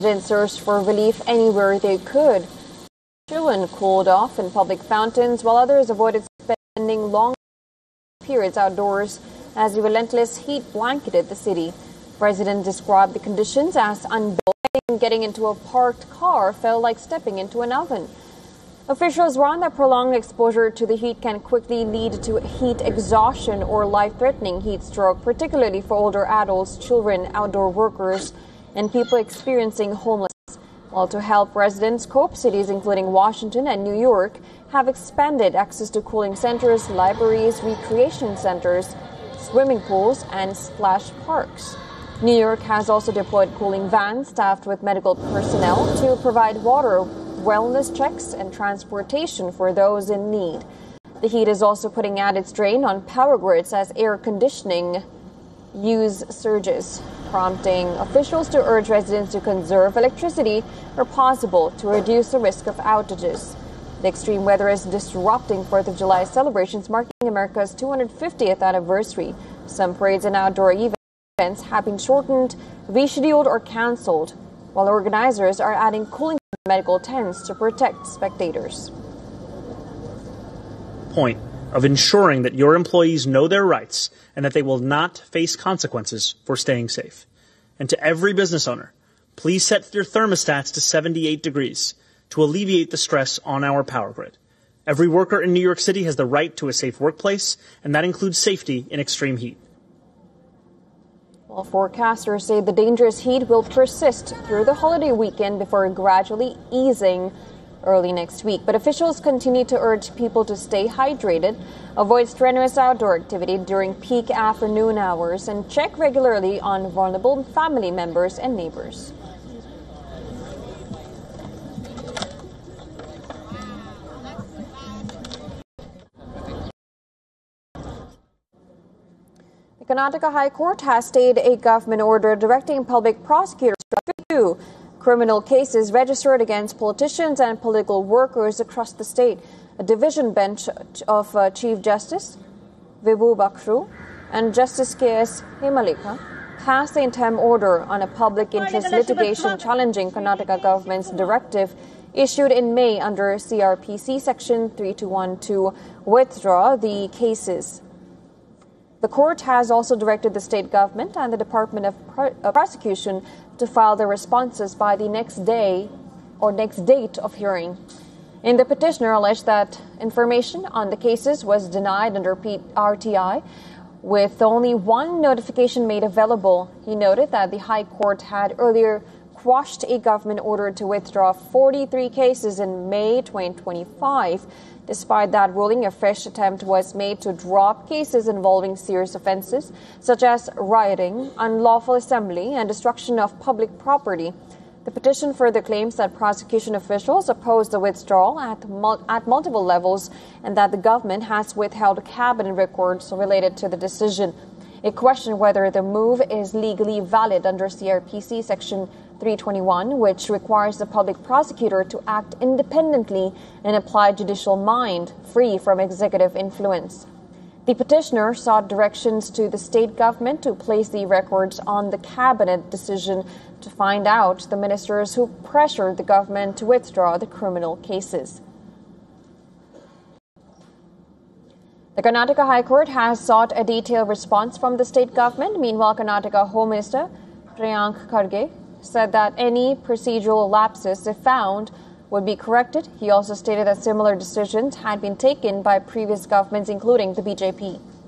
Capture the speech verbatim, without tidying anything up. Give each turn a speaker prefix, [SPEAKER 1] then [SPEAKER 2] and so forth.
[SPEAKER 1] Residents searched for relief anywhere they could. Children cooled off in public fountains, while others avoided spending long periods outdoors as the relentless heat blanketed the city. Residents described the conditions as unbearable. Getting into a parked car felt like stepping into an oven. Officials warn that prolonged exposure to the heat can quickly lead to heat exhaustion or life-threatening heat stroke, particularly for older adults, children, outdoor workers, and people experiencing homelessness. While to help residents cope, cities including Washington and New York have expanded access to cooling centers, libraries, recreation centers, swimming pools, and splash parks. New York has also deployed cooling vans staffed with medical personnel to provide water, wellness checks, and transportation for those in need. The heat is also putting added strain on power grids as air conditioning use surges, prompting officials to urge residents to conserve electricity where possible to reduce the risk of outages. The extreme weather is disrupting fourth of July celebrations marking America's two hundred fiftieth anniversary. Some parades and outdoor events have been shortened, rescheduled, or canceled, while organizers are adding cooling medical tents to protect spectators.
[SPEAKER 2] Point of ensuring that your employees know their rights and that they will not face consequences for staying safe. And to every business owner, please set your thermostats to seventy-eight degrees to alleviate the stress on our power grid. Every worker in New York City has the right to a safe workplace, and that includes safety in extreme heat.
[SPEAKER 1] Well, forecasters say the dangerous heat will persist through the holiday weekend before gradually easing early next week. But officials continue to urge people to stay hydrated, avoid strenuous outdoor activity during peak afternoon hours, and check regularly on vulnerable family members and neighbors. The Karnataka High Court has stayed a government order directing public prosecutors to pursue criminal cases registered against politicians and political workers across the state. A division bench of uh, Chief Justice Vibhu Bakru and Justice K S Himalika passed the interim order on a public interest litigation challenging Karnataka government's directive issued in May under C R P C Section three two one to withdraw the cases. The court has also directed the state government and the Department of Pro- uh, Prosecution to file their responses by the next day or next date of hearing. In the petitioner alleged that information on the cases was denied under R T I, with only one notification made available. He noted that the High Court had earlier quashed a government order to withdraw forty-three cases in May twenty twenty-five. Despite that ruling, a fresh attempt was made to drop cases involving serious offenses such as rioting, unlawful assembly, and destruction of public property. The petition further claims that prosecution officials opposed the withdrawal at, mul- at multiple levels and that the government has withheld cabinet records related to the decision. It questioned whether the move is legally valid under C R P C Section three twenty-one, which requires the public prosecutor to act independently and apply judicial mind, free from executive influence. The petitioner sought directions to the state government to place the records on the cabinet decision to find out the ministers who pressured the government to withdraw the criminal cases. The Karnataka High Court has sought a detailed response from the state government. Meanwhile, Karnataka Home Minister Priyank Kharge said that any procedural lapses, if found, would be corrected. He also stated that similar decisions had been taken by previous governments, including the B J P.